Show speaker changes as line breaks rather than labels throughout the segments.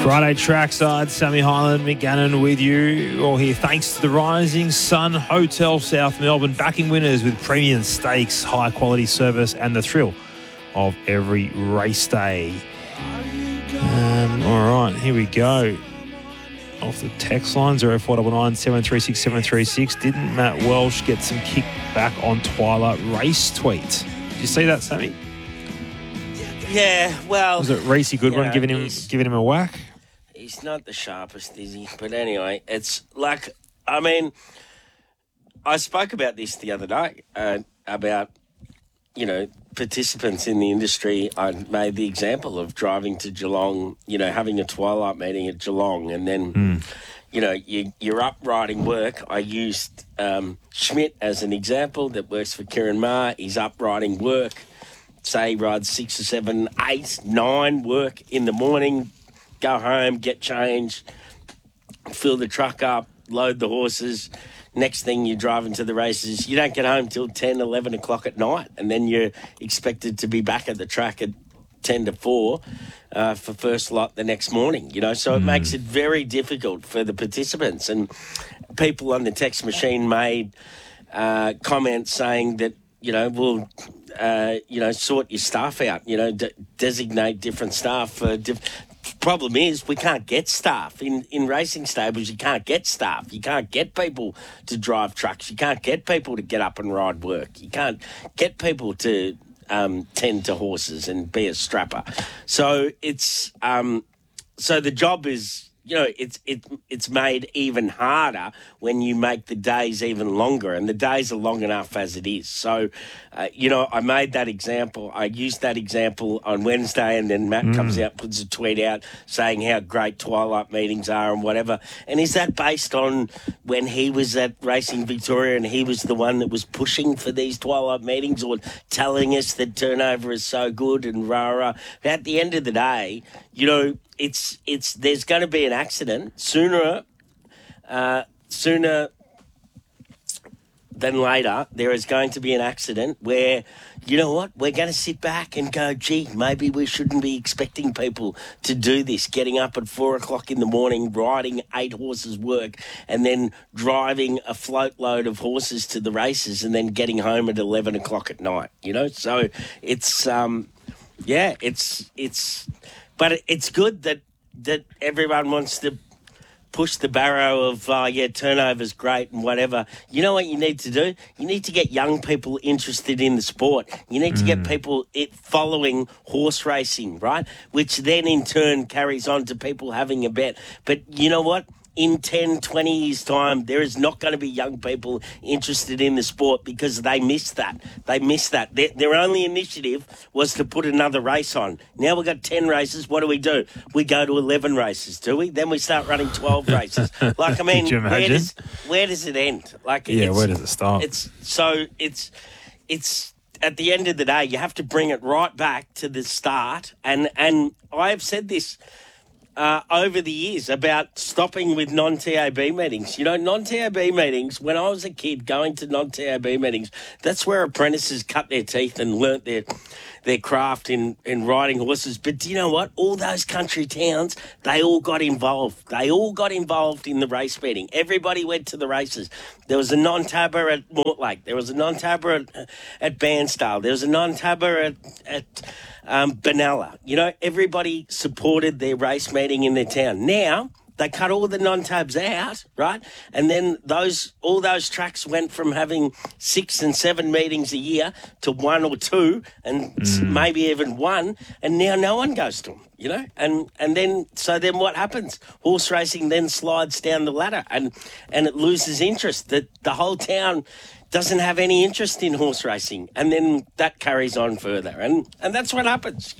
Friday trackside, Sammy Hyland, Mick Gannon with you. All here thanks to the Rising Sun Hotel South Melbourne, backing winners with premium stakes, high quality service and the thrill of every race day. All right, here we go. Off the text line, 0499 736 736. Didn't Matt Welsh get some kickback on Twilight Race tweet? Did you see that, Sammy?
Yeah, well...
Was it Reece Goodwin giving him a whack?
He's not the sharpest, is he? But anyway, it's like, I mean, I spoke about this the other day, about, participants in the industry. I made the example of driving to Geelong, having a twilight meeting at Geelong, and then, you're up riding work. I used Schmidt as an example that works for Kieran Maher. He's up riding work. Say he rides 6 or 7, 8, 9 work in the morning, go home, get changed, fill the truck up, load the horses. Next thing you're driving to the races, you don't get home till 10, 11 o'clock at night, and then you're expected to be back at the track at 10 to 4 for first lot the next morning, So it makes it very difficult for the participants. And people on the text machine made comments saying that, sort your staff out, designate different staff for Problem is, we can't get staff. In racing stables, you can't get staff. You can't get people to drive trucks. You can't get people to get up and ride work. You can't get people to tend to horses and be a strapper. So it's so the job is, it's made even harder when you make the days even longer, and the days are long enough as it is. So, I made that example. I used that example on Wednesday, and then Matt comes out, puts a tweet out saying how great twilight meetings are and whatever. And is that based on when he was at Racing Victoria and he was the one that was pushing for these twilight meetings, or telling us that turnover is so good and rah-rah? At the end of the day, it's there's going to be an accident sooner than later. There is going to be an accident where, we're going to sit back and go, gee, maybe we shouldn't be expecting people to do this, getting up at 4 o'clock in the morning, riding 8 horses work, and then driving a float load of horses to the races and then getting home at 11 o'clock at night, So it's, but it's good that everyone wants to push the barrow of, turnover's great and whatever. You know what you need to do? You need to get young people interested in the sport. You need to get people following horse racing, right? Which then in turn carries on to people having a bet. But you know what? In 10, 20 years' time, there is not going to be young people interested in the sport because they missed that. Their only initiative was to put another race on. Now we've got 10 races. What do? We go to 11 races, do we? Then we start running 12 races. Like, I mean, where does it end? Like,
where does it start?
It's at the end of the day, you have to bring it right back to the start. And I have said this over the years about stopping with non-TAB meetings. Non-TAB meetings, when I was a kid going to non-TAB meetings, that's where apprentices cut their teeth and learnt their craft in riding horses. But do you know what? All those country towns, they all got involved. They all got involved in the race meeting. Everybody went to the races. There was a non-tabber at Mortlake. There was a non-tabber at Bairnsdale. There was a non-tabber at Benalla. Everybody supported their race meeting in their town. Now, they cut all the non-tabs out, right? And then all those tracks went from having 6 and 7 meetings a year to 1 or 2 and maybe even 1, and now no one goes to them, And then what happens? Horse racing then slides down the ladder and it loses interest. The whole town doesn't have any interest in horse racing, and then that carries on further, and that's what happens.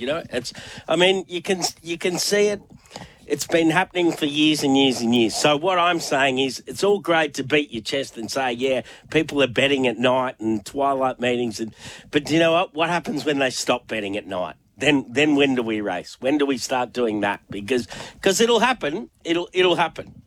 You can see it. It's been happening for years and years and years. So what I'm saying is, it's all great to beat your chest and say, yeah, people are betting at night and twilight meetings, but do you know what? What happens when they stop betting at night? Then when do we race? When do we start doing that? Because it'll happen. It'll happen.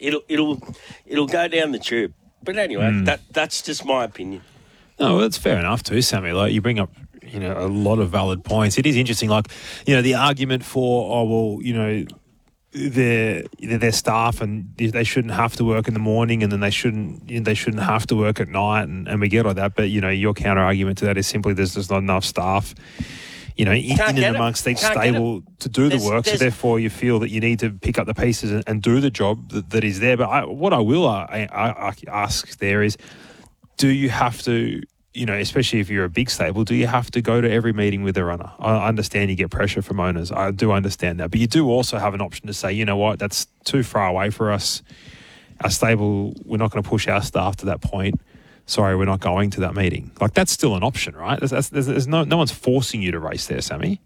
It'll go down the tube. But anyway, that's just my opinion.
No, well, that's fair enough too, Sammy. Like, you bring up, a lot of valid points. It is interesting, the argument for, their staff, and they shouldn't have to work in the morning, and then they shouldn't have to work at night, and we get all that. But your counter argument to that is simply there's just not enough staff, in and amongst each stable to do the work. So therefore, you feel that you need to pick up the pieces and do the job that is there. But what I will ask there is, do you have to? Especially if you're a big stable, do you have to go to every meeting with the runner? I understand you get pressure from owners. I do understand that. But you do also have an option to say, you know what, that's too far away for us. Our stable, we're not going to push our staff to that point. Sorry, we're not going to that meeting. Like, that's still an option, right? There's no one's forcing you to race there, Sammy.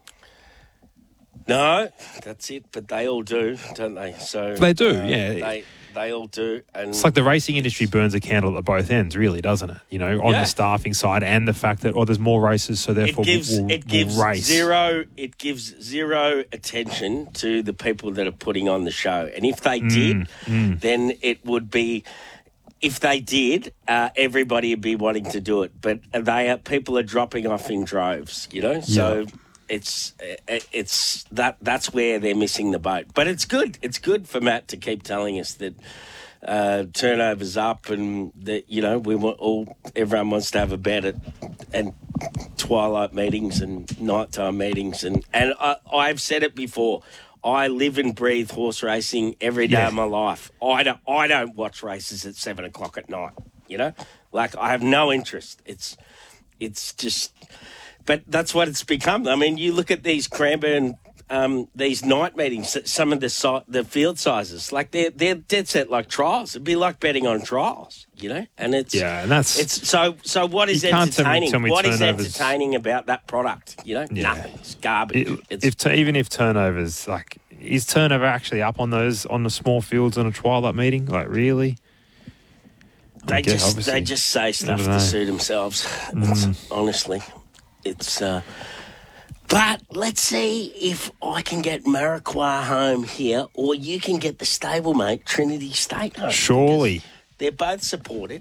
No, that's it. But they all do, don't they? So
they do, yeah.
They all do. And
it's like the racing industry burns a candle at both ends, really, doesn't it? On the staffing side, and the fact that there's more races, so therefore we'll race.
It gives zero attention to the people that are putting on the show. And if they did, then it would be. If they did, everybody would be wanting to do it. But people are dropping off in droves, So it's that's where they're missing the boat. But it's good. It's good for Matt to keep telling us that turnover's up, and that everyone wants to have a bet and twilight meetings and nighttime meetings, and I've said it before. I live and breathe horse racing every day of my life. I don't watch races at 7 o'clock at night. Like, I have no interest. It's just. But that's what it's become. I mean, you look at these Cranbourne, these night meetings, some of the field sizes, like they're dead set like trials. It'd be like betting on trials, And it's
and that's
so. What is entertaining? What is entertaining about that product? Nothing. It's garbage.
Even if turnovers, like, is turnover actually up on the small fields on a twilight meeting? Like, really?
They just say stuff to suit themselves. Honestly. It's, but let's see if I can get Maraqua home here, or you can get the stablemate Trinity State home.
Surely.
They're both supported.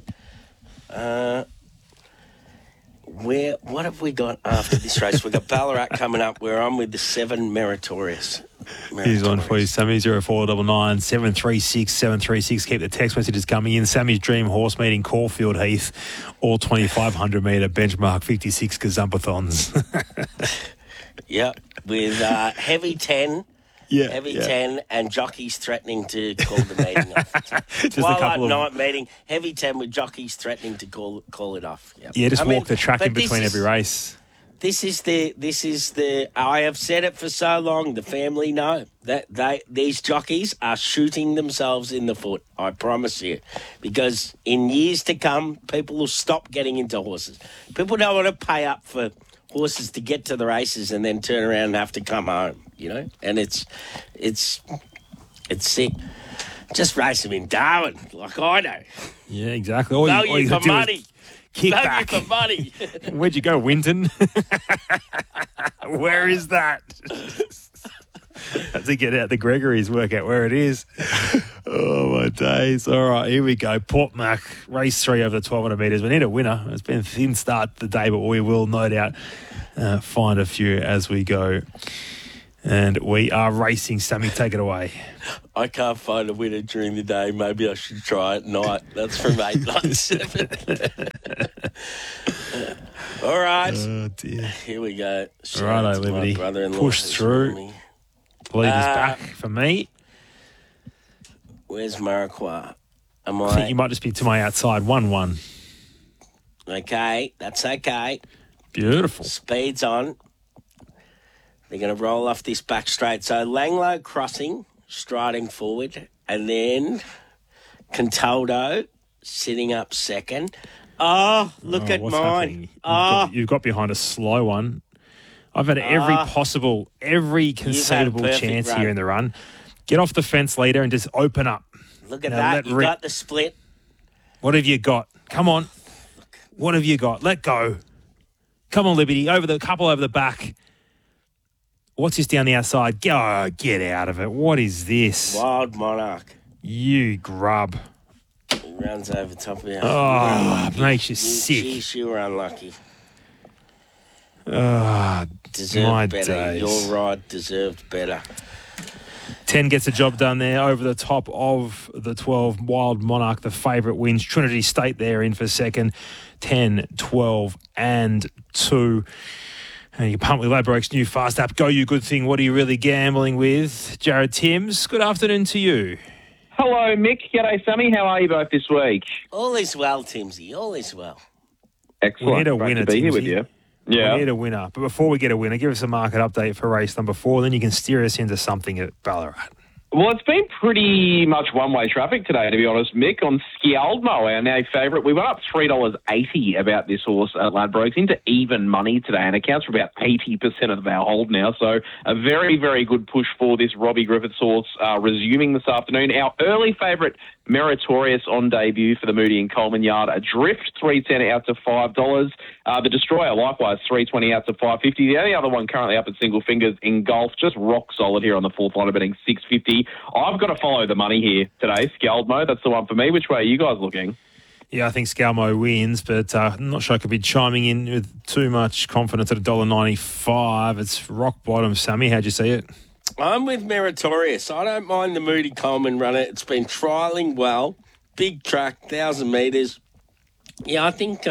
What have we got after this race? We've got Ballarat coming up, where I'm with the 7 Meritorious.
Here's one for you, Sammy. 0499 736 736. Keep the text messages coming in. Sammy's dream horse meeting, Caulfield Heath, all 2,500 metre benchmark 56 gazumpathons.
Yep, with heavy 10.
Yeah,
heavy 10 and jockeys threatening to call the meeting off. Twilight night meeting, heavy 10 with jockeys threatening to call it off. Yep.
Yeah, just walk the track in between every race.
This is the. I have said it for so long. The family know that these jockeys are shooting themselves in the foot. I promise you, because in years to come, people will stop getting into horses. People don't want to pay up for horses to get to the races and then turn around and have to come home. And it's sick. Just race them in Darwin, like I know.
Yeah, exactly.
Value for money.
Kick back.
For money.
Where'd you go, Winton? Where is that? Have to get out the Gregory's, work out where it is. Oh, my days. All right, here we go. Port Mac, race 3 over the 1,200 metres. We need a winner. It's been a thin start today, but we will no doubt find a few as we go. And we are racing. Sammy, take it away.
I can't find a winner during the day. Maybe I should try at night. That's from 8, 9, 7. All right.
Oh, dear.
Here we go.
Righto, Liberty.
Brother-in-law
push through. Bleed is back for me.
Where's Maraqua?
I think you might just be to my outside. 1-1.
Okay, that's okay.
Beautiful.
Speed's on. They're going to roll off this back straight. So Langlo crossing, striding forward, and then Contaldo sitting up second. Oh, look at mine.
You've got behind a slow one. I've had every conceivable chance here in the run. Get off the fence leader and just open up.
Look at that. You got the split.
What have you got? Come on. What have you got? Let go. Come on, Liberty. Couple over the back. What's this down the outside? Go, get out of it. What is this?
Wild Monarch.
You grub.
He runs over top of you.
Oh, makes you sick.
Geez, you were unlucky.
Deserved
better.
Days.
Your ride deserved better.
10 gets the job done there over the top of the 12. Wild Monarch, the favourite, wins. Trinity State there in for second. 10, 12 and 2. And you pump with Ladbrokes new fast app. Go You Good Thing. What are you really gambling with? Jared Timms, good afternoon to you.
Hello, Mick. G'day, Sammy. How are you both this week?
All is well, Timsy. All is well.
Excellent.
We need a
Great
winner,
to be here with
Timsy.
you. Yeah.
We need a winner. But before we get a winner, give us a market update for race number 4. Then you can steer us into something at Ballarat.
Well, it's been pretty much one-way traffic today, to be honest, Mick. On Scialdmo, our now favourite, we went up $3.80 about this horse at Ladbrokes into even money today, and accounts for about 80% of our hold now. So a very, very good push for this Robbie Griffiths horse resuming this afternoon. Our early favourite, Meritorious, on debut for the Moody and Coleman Yard. Adrift, $3.10 out to $5. The Destroyer, likewise, $3.20 out to $5.50. The only other one currently up at single fingers in golf, just rock solid here on the fourth line, betting $6.50. I've got to follow the money here today. Scialdmo, that's the one for me. Which way are you guys looking?
Yeah, I think Scalmo wins, but I'm not sure I could be chiming in with too much confidence at $1.95. It's rock bottom. Sammy, how'd you see it?
I'm with Meritorious. I don't mind the Moody Coleman runner. It's been trialling well. Big track, 1,000 metres. Yeah,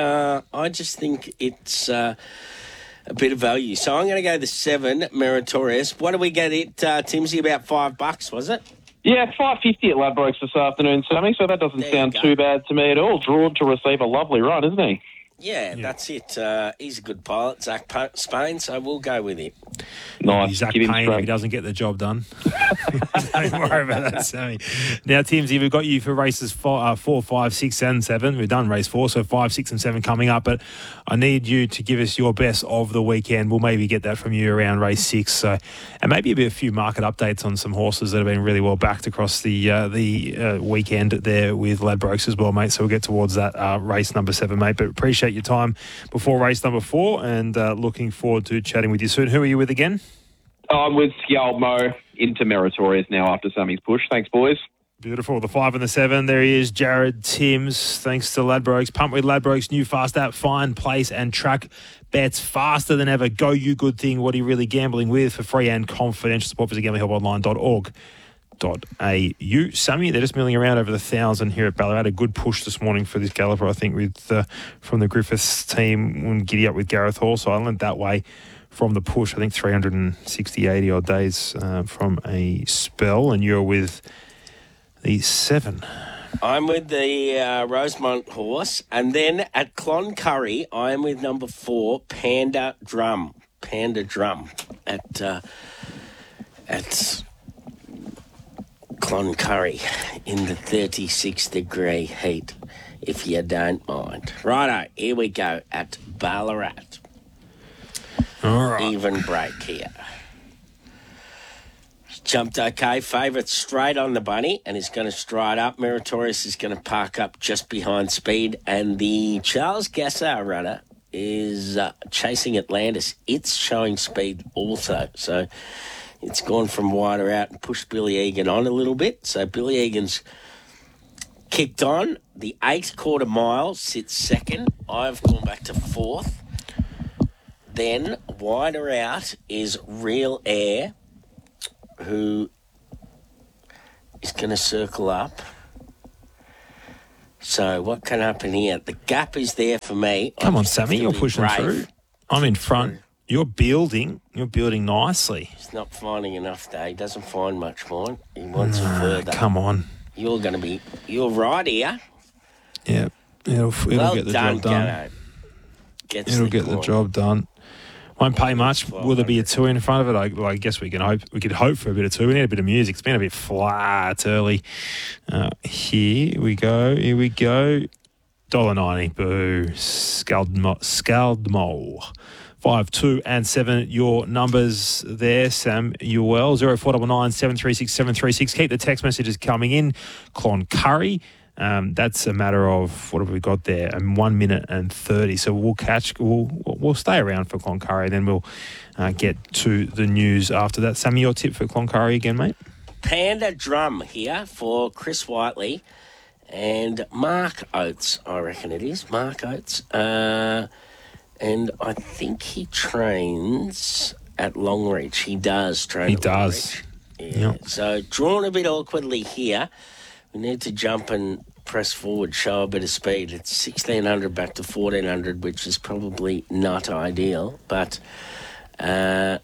I just think it's a bit of value. So I'm going to go the 7, Meritorious. What do we get it, Timsy? About $5, was it?
Yeah, $5.50 at Ladbrokes this afternoon, Sammy, so that doesn't sound too bad to me at all. Drawn to receive a lovely run, isn't he?
Yeah, that's it. He's a good pilot, Zach Spain, so we'll go with him.
Nice.
Zach
Give him
Payne, if he doesn't get the job done. Don't worry about that, Sammy. Now, Timsy, we've got you for races 4, 5, 6, and 7. We've done race 4, so 5, 6, and 7 coming up. But I need you to give us your best of the weekend. We'll maybe get that from you around race 6. So, and maybe a few market updates on some horses that have been really well backed across the weekend there with Ladbrokes as well, mate. So we'll get towards that race number 7, mate. But appreciate your time before race number 4 and looking forward to chatting with you soon. Who are you with again?
I'm with Scialdmo into Meritorious now after Sammy's push. Thanks, boys.
Beautiful. The 5 and the 7. There he is, Jared Timms. Thanks to Ladbrokes. Pump with Ladbrokes. New fast app. Find, place and track bets faster than ever. Go You Good Thing. What are you really gambling with? For free and confidential support, visit gamblinghelponline.org.au. Sammy, they're just milling around over the 1,000 here at Ballarat. A good push this morning for this galloper, I think, with from the Griffiths team when giddy up with Gareth Hall. So I went that way from the push. I think 360, 80 odd days from a spell. And you're with the 7.
I'm with the Rosemont horse. And then at Cloncurry, I am with number 4, Panda Drum. Panda Drum at Cloncurry in the 36-degree heat, if you don't mind. Righto, here we go at Ballarat.
All right.
Even break here. Jumped okay. Favourite straight on the bunny and is going to stride up. Meritorious is going to park up just behind speed. And the Charles Gassar runner is chasing Atlantis. It's showing speed also. So it's gone from wider out and pushed Billy Egan on a little bit. So Billy Egan's kicked on. The 8 quarter mile sits second. I've gone back to 4th. Then wider out is Real Air, who is going to circle up. So what can happen here? The gap is there for me.
Come on, Sammy, you're pushing through. I'm in front. You're building nicely.
He's not finding enough, though. He doesn't find much more. He wants further.
Come on.
You're right here.
Yeah, it'll get the job done. It'll get the job done. Won't pay much. Will there be a 2 in front of it? I guess we could hope for a bit of 2. We need a bit of music. It's been a bit flat early. Here we go. $1.90. Boo. Scaldmo. 5, 2 and 7. Your numbers there, Samuel. 0499 736 736. Keep the text messages coming in. Cloncurry. That's a matter of, what have we got there? 1 minute and 30. So we'll stay around for Cloncurry, then we'll get to the news after that. Sammy, your tip for Cloncurry again, mate?
Panda Drum here for Chris Whiteley and Mark Oates, I reckon it is. Mark Oates. And I think he trains at Longreach. He does train at Longreach. Yeah. So drawn a bit awkwardly here. We need to jump and press forward, show a bit of speed. It's 1,600 back to 1,400, which is probably not ideal. But Panda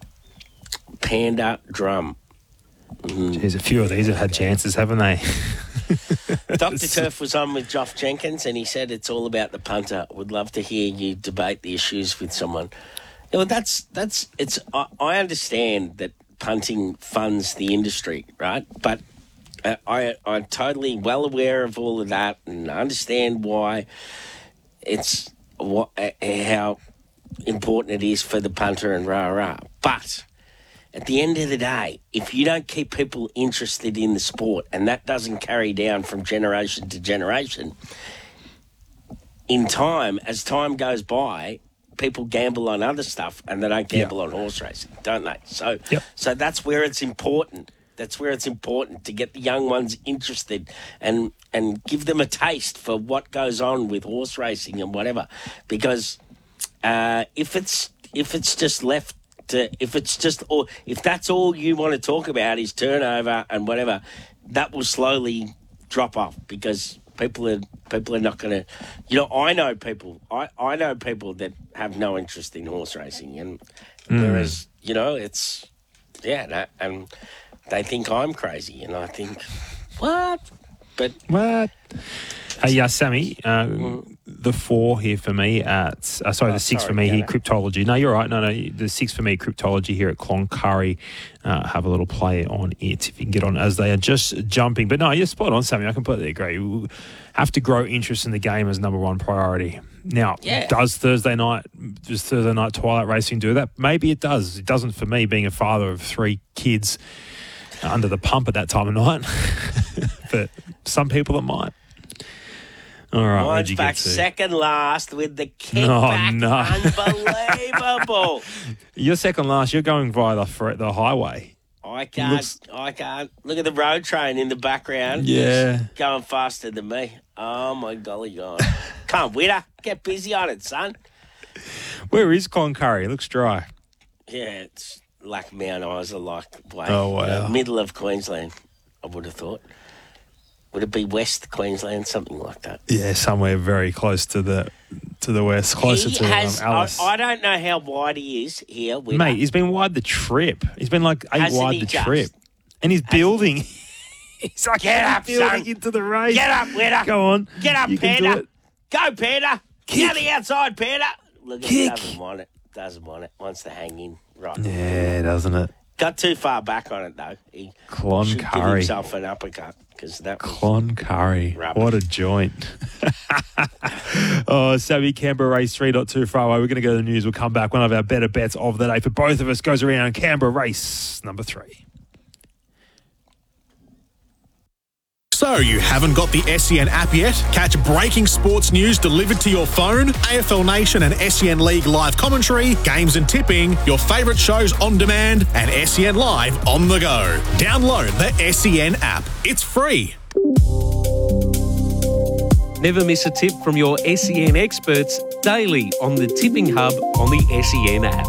Drum.
There's a few of these have had chances, haven't they?
Dr. Turf was on with Joff Jenkins, and he said it's all about the punter. Would love to hear you debate the issues with someone. You know, I understand that punting funds the industry, right? But I'm totally well aware of all of that and understand why how important it is for the punter and rah-rah. But at the end of the day, if you don't keep people interested in the sport and that doesn't carry down from generation to generation, as time goes by, people gamble on other stuff and they don't gamble on horse racing, don't they? So that's where it's important. That's where it's important to get the young ones interested and give them a taste for what goes on with horse racing and whatever. Because if that's all you want to talk about is turnover and whatever, that will slowly drop off because people are not going to. You know, I know people that have no interest in horse racing, and whereas it's and they think I'm crazy, and I think what? But
what? Hey, Sammy, the 4 here for me at... the 6 for me here, Cryptology. No, you're right. No, the 6 for me, Cryptology here at Cloncurry. Have a little play on it if you can get on as they are just jumping. But no, you're spot on, Sammy. I completely agree. We have to grow interest in the game as number one priority. Now, does Thursday night twilight racing do that? Maybe it does. It doesn't for me, being a father of 3 kids under the pump at that time of night. But some people it might. All right,
mine's back second last with the kickback.
Oh, no.
Unbelievable.
You're second last. You're going via the highway.
I can't. Look at the road train in the background.
Yeah.
It's going faster than me. Oh, my golly God. Come on, Witter. Get busy on it, son.
Where is Cloncurry? It looks dry.
Yeah, it's like Mount Isa, way.
Oh, wow.
Middle of Queensland, I would have thought. Would it be West Queensland, something like that?
Yeah, somewhere very close to the west, closer to Alice.
I don't know how wide he is here.
Mate, he's been wide the trip. He's been like 8 wide the trip. And he's building. He's like,
get up,
building
son.
Into the race.
Get up, Witter.
Go on.
Get up, Panda. Go, Panda.
Kick.
Get the outside, Panda. Look,
Kick.
Doesn't want it. Wants to hang in. Right.
Yeah, doesn't it?
Got too far back on it, though. He should give himself an uppercut.
Cloncurry. What a joint. Sammy, Canberra race 3.2 far away. We're going to go to the news. We'll come back. One of our better bets of the day for both of us goes around Canberra race number 3.
So you haven't got the SEN app yet? Catch breaking sports news delivered to your phone, AFL Nation and SEN League live commentary, games and tipping, your favourite shows on demand, and SEN Live on the go. Download the SEN app. It's free.
Never miss a tip from your SEN experts daily on the Tipping Hub on the SEN app.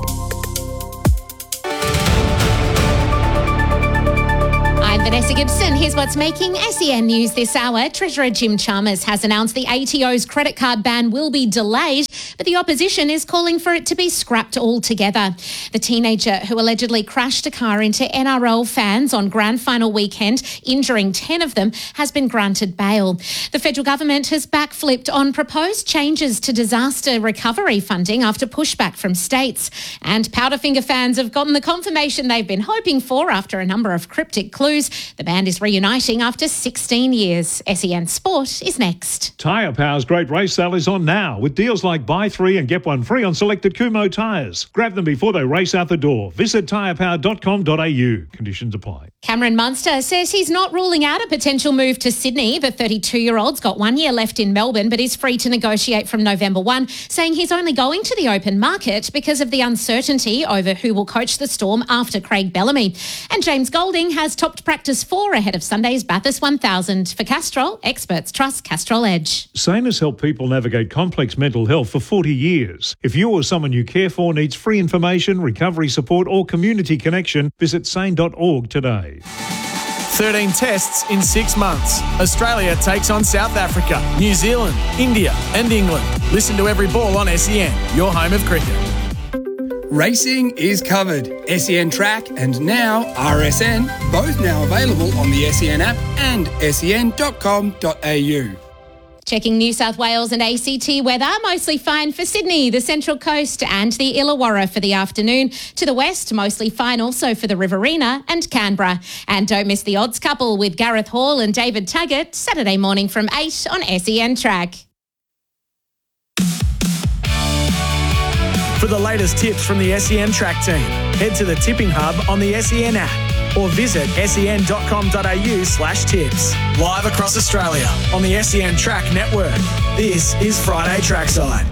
I'm Vanessa Gibson. Here's what's making SEN news this hour. Treasurer Jim Chalmers has announced the ATO's credit card ban will be delayed, but the opposition is calling for it to be scrapped altogether. The teenager who allegedly crashed a car into NRL fans on grand final weekend, injuring 10 of them, has been granted bail. The federal government has backflipped on proposed changes to disaster recovery funding after pushback from states. And Powderfinger fans have gotten the confirmation they've been hoping for after a number of cryptic clues. The band is reuniting after 16 years. SEN Sport is next.
Tyre Power's Great Race Sale is on now with deals like buy 3 and get 1 free on selected Kumho tyres. Grab them before they race out the door. Visit tyrepower.com.au. Conditions apply.
Cameron Munster says he's not ruling out a potential move to Sydney. The 32-year-old's got 1 year left in Melbourne but is free to negotiate from November 1, saying he's only going to the open market because of the uncertainty over who will coach the Storm after Craig Bellamy. And James Golding has topped practice 4 ahead of Sunday's Bathurst 1000. For Castrol, experts trust Castrol Edge.
SANE has helped people navigate complex mental health for 40 years. If you or someone you care for needs free information, recovery support or community connection, visit sane.org today.
13 tests in 6 months. Australia takes on South Africa, New Zealand, India and England. Listen to Every Ball on SEN, your home of cricket.
Racing is covered. SEN Track and now RSN, both now available on the SEN app and sen.com.au.
Checking New South Wales and ACT weather, mostly fine for Sydney, the Central Coast and the Illawarra for the afternoon. To the west, mostly fine also for the Riverina and Canberra. And don't miss the odds couple with Gareth Hall and David Taggart, Saturday morning from 8 on SEN Track.
For the latest tips from the SEN Track team, head to the Tipping Hub on the SEN app or visit sen.com.au/tips. Live across Australia on the SEN Track network. This is Friday Trackside.